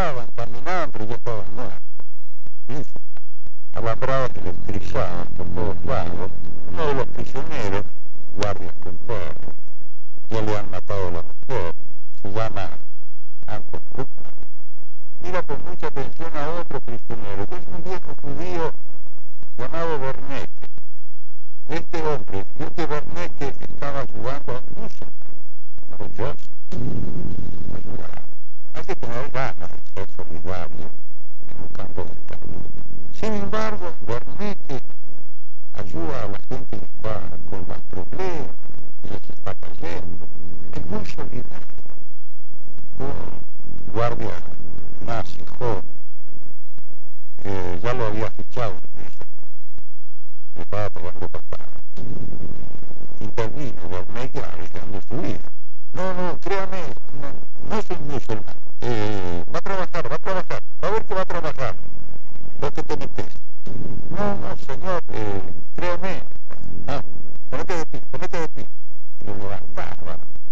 pasaban, caminaban, pero ya estaban muertos. ¿Sí? Alambrados electrizados por todos lados. Uno de los prisioneros, guardias con perros, ya le han matado a la mujer, se llama Anton Bruckner. Mira con mucha atención a otro prisionero, que es un viejo judío llamado Berneke. Este hombre, este Berneke estaba jugando a música, no jazz, hay que tener ganas de ser solidario en un campo de camino. Sin embargo, Berneke ayuda a la gente que está con más problemas, que les está cayendo, es muy solidario. Un guardia nazi joven, ya lo había fichado, le estaba pegando patadas. Intervino Berneke arriesgando su vida. No, créame,